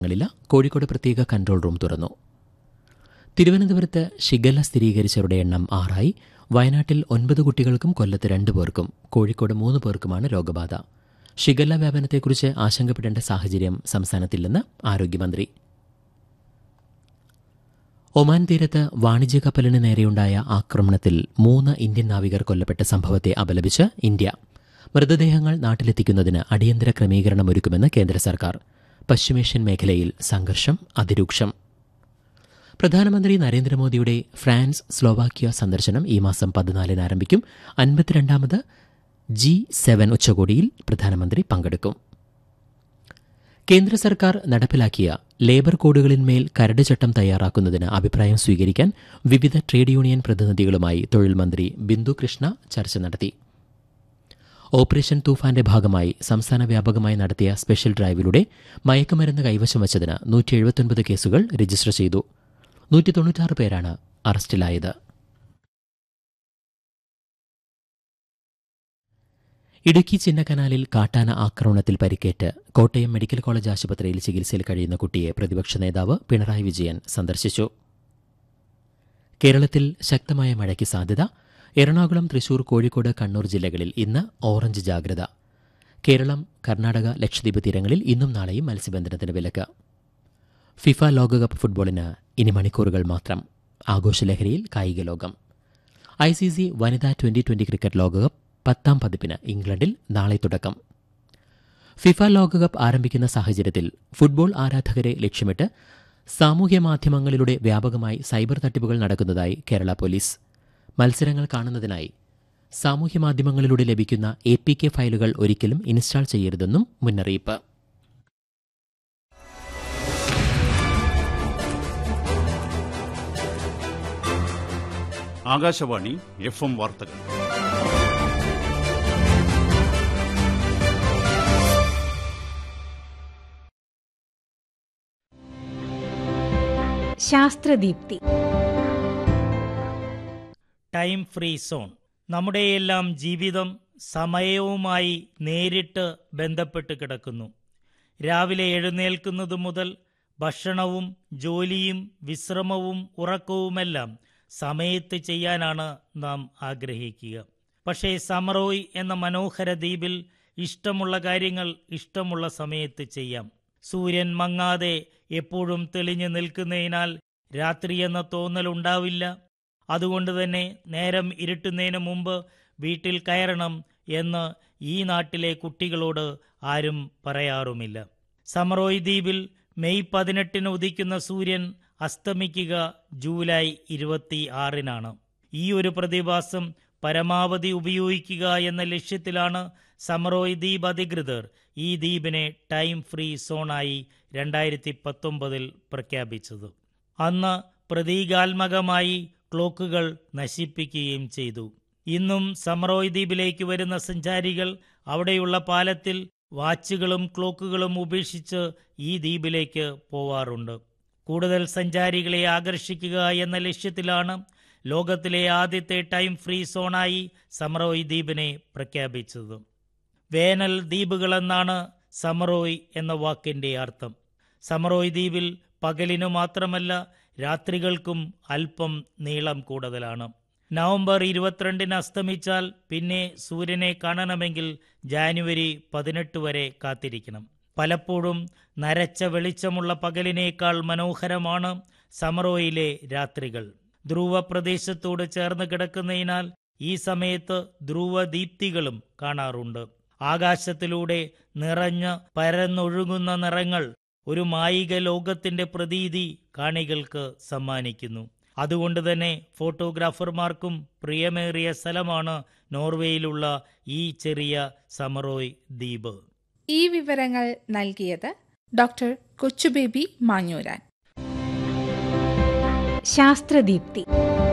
ില്ല. കോഴിക്കോട് പ്രത്യേക control room തുറന്നു. തിരുവനന്തപുരത്ത് ഷിഗല്ല സ്ഥിരീകരിച്ചവരുടെ എണ്ണം 6 വയനാട്ടിൽ 9 കുട്ടികൾക്കും കൊല്ലത്ത് 2 പേർക്കും കോഴിക്കോട് 3 പേർക്കുമാണ് രോഗബാധ. ഷിഗല്ല വ്യാപനത്തെക്കുറിച്ച് ആശങ്കപ്പെടേണ്ട സാഹചര്യം സംസ്ഥാനത്തില്ലെന്ന് ആരോഗ്യമന്ത്രി. ഒമാൻ തീരത്ത് വാണിജ്യ കപ്പലിന് നേരെയുണ്ടായ ആക്രമണത്തിൽ 3 ഇന്ത്യൻ നാവികർ കൊല്ലപ്പെട്ട സംഭവത്തെ അപലപിച്ച് ഇന്ത്യ മൃതദേഹങ്ങൾ നാട്ടിലെത്തിക്കുന്നതിന് അടിയന്തര ക്രമീകരണം ഒരുക്കുമെന്ന് കേന്ദ്ര സർക്കാർ. പശ്ചിമേഷ്യൻ മേഖലയിൽ സംഘർഷം അതിരൂക്ഷം. പ്രധാനമന്ത്രി നരേന്ദ്രമോദിയുടെ ഫ്രാൻസ് സ്ലോവാക്യ സന്ദർശനം ഈ മാസം 14 ആരംഭിക്കും. 52ാമത് G7 ഉച്ചകോടിയിൽ പ്രധാനമന്ത്രി പങ്കെടുക്കും. കേന്ദ്ര സർക്കാർ നടപ്പിലാക്കിയ ലേബർ കോഡുകളിന്മേൽ കരട് ചട്ടം തയ്യാറാക്കുന്നതിന് അഭിപ്രായം സ്വീകരിക്കാൻ വിവിധ ട്രേഡ് യൂണിയൻ പ്രതിനിധികളുമായി തൊഴിൽ മന്ത്രി ബിന്ദു കൃഷ്ണ ചർച്ച നടത്തി. ഓപ്പറേഷൻ തൂഫാന്റെ ഭാഗമായി സംസ്ഥാന വ്യാപകമായി നടത്തിയ സ്പെഷ്യൽ ഡ്രൈവിലൂടെ മയക്കുമരുന്ന് കൈവശം വച്ചതിന് 179 കേസുകൾ രജിസ്റ്റർ ചെയ്തു. 196 പേരാണ് അറസ്റ്റിലായത്. ഇടുക്കി ചിന്നക്കനാലിൽ കാട്ടാന ആക്രമണത്തിൽ പരിക്കേറ്റ് കോട്ടയം മെഡിക്കൽ കോളേജ് ആശുപത്രിയിൽ ചികിത്സയിൽ കഴിയുന്ന കുട്ടിയെ പ്രതിപക്ഷ നേതാവ് പിണറായി വിജയൻ സന്ദർശിച്ചു. കേരളത്തിൽ ശക്തമായ മഴയ്ക്ക് സാധ്യത. എറണാകുളം, തൃശൂർ, കോഴിക്കോട്, കണ്ണൂർ ജില്ലകളിൽ ഇന്ന് ഓറഞ്ച് ജാഗ്രത. കേരളം, കർണാടക, ലക്ഷദ്വീപ് തീരങ്ങളിൽ ഇന്നും നാളെയും മത്സ്യബന്ധനത്തിന് വിലക്ക്. ഫിഫ ലോകകപ്പ് ഫുട്ബോളിന് ഇനി മണിക്കൂറുകൾ മാത്രം. ആഘോഷലഹരിയിൽ കായിക ലോകം. ICC വനിതാ 2020 ക്രിക്കറ്റ് ലോകകപ്പ് 10ാം പതിപ്പിന് ഇംഗ്ലണ്ടിൽ നാളെ തുടക്കം. ഫിഫ ലോകകപ്പ് ആരംഭിക്കുന്ന സാഹചര്യത്തിൽ ഫുട്ബോൾ ആരാധകരെ ലക്ഷ്യമിട്ട് സാമൂഹ്യമാധ്യമങ്ങളിലൂടെ വ്യാപകമായി സൈബർ തട്ടിപ്പുകൾ നടക്കുന്നതായി കേരള പോലീസ്. മത്സരങ്ങൾ കാണുന്നതിനായി സാമൂഹ്യമാധ്യമങ്ങളിലൂടെ ലഭിക്കുന്ന APK ഫയലുകൾ ഒരിക്കലും ഇൻസ്റ്റാൾ ചെയ്യരുതെന്നും മുന്നറിയിപ്പ്. ആകാശവാണി FM വാർത്തകൾ. ശാസ്ത്രദീപ്തി. Time free zone. നമ്മുടെയെല്ലാം ജീവിതം സമയവുമായി നേരിട്ട് ബന്ധപ്പെട്ട് കിടക്കുന്നു. രാവിലെ എഴുന്നേൽക്കുന്നത് മുതൽ ഭക്ഷണവും ജോലിയും വിശ്രമവും ഉറക്കവുമെല്ലാം സമയത്ത് ചെയ്യാനാണ് നാം ആഗ്രഹിക്കുക. പക്ഷേ സമറോയ് എന്ന മനോഹര ദ്വീപിൽ ഇഷ്ടമുള്ള കാര്യങ്ങൾ ഇഷ്ടമുള്ള സമയത്ത് ചെയ്യാം. സൂര്യൻ മങ്ങാതെ എപ്പോഴും തെളിഞ്ഞു നിൽക്കുന്നതിനാൽ രാത്രി എന്ന തോന്നലുണ്ടാവില്ല. അതുകൊണ്ട് തന്നെ നേരം ഇരുട്ടുന്നതിന് മുമ്പ് വീട്ടിൽ കയറണം എന്ന് ഈ നാട്ടിലെ കുട്ടികളോട് ആരും പറയാറുമില്ല. സമറോയ് ദ്വീപിൽ മെയ് 18 ഉദിക്കുന്ന സൂര്യൻ അസ്തമിക്കുക ജൂലൈ 26 ഈ ഒരു പ്രതിഭാസം പരമാവധി ഉപയോഗിക്കുക എന്ന ലക്ഷ്യത്തിലാണ് സമറോയ് ദ്വീപ് അധികൃതർ ഈ ദ്വീപിനെ ടൈം ഫ്രീ സോണായി 2019 പ്രഖ്യാപിച്ചത്. അന്ന് പ്രതീകാത്മകമായി ക്ലോക്കുകൾ നശിപ്പിക്കുകയും ചെയ്തു. ഇന്നും സമറോയ് ദ്വീപിലേക്ക് വരുന്ന സഞ്ചാരികൾ അവിടെയുള്ള പാലത്തിൽ വാച്ചുകളും ക്ലോക്കുകളും ഉപേക്ഷിച്ച് ഈ ദ്വീപിലേക്ക് പോവാറുണ്ട്. കൂടുതൽ സഞ്ചാരികളെ ആകർഷിക്കുക എന്ന ലക്ഷ്യത്തിലാണ് ലോകത്തിലെ ആദ്യത്തെ ടൈം ഫ്രീ സോണായി സമറോയ് ദ്വീപിനെ പ്രഖ്യാപിച്ചത്. വേനൽ ദ്വീപുകളെന്നാണ് സമറോയ് എന്ന വാക്കിന്റെ അർത്ഥം. സമറോയ് ദ്വീപിൽ പകലിനു മാത്രമല്ല രാത്രികൾക്കും അല്പം നീളം കൂടുതലാണ്. നവംബർ 22 അസ്തമിച്ചാൽ പിന്നെ സൂര്യനെ കാണണമെങ്കിൽ ജാനുവരി 18 വരെ കാത്തിരിക്കണം. പലപ്പോഴും നരച്ച വെളിച്ചമുള്ള പകലിനേക്കാൾ മനോഹരമാണ് സമറോയിലെ രാത്രികൾ. ധ്രുവ പ്രദേശത്തോട് ചേർന്ന് കിടക്കുന്നതിനാൽ ഈ സമയത്ത് ധ്രുവ ദീപ്തികളും കാണാറുണ്ട്. ആകാശത്തിലൂടെ നിറഞ്ഞ് പരന്നൊഴുകുന്ന നിറങ്ങൾ ഒരു മായിക ലോകത്തിന്റെ പ്രതീതി കാണികൾക്ക് സമ്മാനിക്കുന്നു. അതുകൊണ്ട് തന്നെ ഫോട്ടോഗ്രാഫർമാർക്കും പ്രിയമേറിയ സ്ഥലമാണ് നോർവേയിലുള്ള ഈ ചെറിയ സമറോയ് ദ്വീപ്. ഈ വിവരങ്ങൾ നൽകിയത് ഡോക്ടർ കൊച്ചുബേബി മാഞ്ഞൂരാൻ. ശാസ്ത്രദീപ്തി.